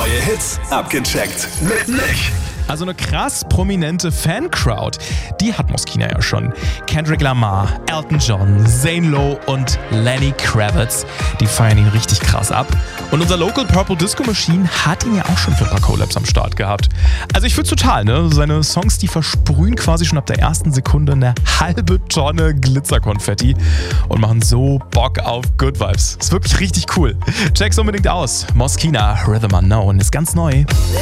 Neue Hits abgecheckt mit Nick. Also eine krass prominente Fancrowd, die hat Moschina ja schon. Kendrick Lamar, Elton John, Zane Lowe und Lenny Kravitz, die feiern ihn richtig krass ab. Und unser Local Purple Disco Machine hat ihn ja auch schon für ein paar Collabs am Start gehabt. Also ich fühl's total, ne? Seine Songs, die versprühen quasi schon ab der ersten Sekunde eine halbe Tonne Glitzerkonfetti und machen so Bock auf Good Vibes. Ist wirklich richtig cool. Check's unbedingt aus. Moschina, Rhythm Unknown ist ganz neu.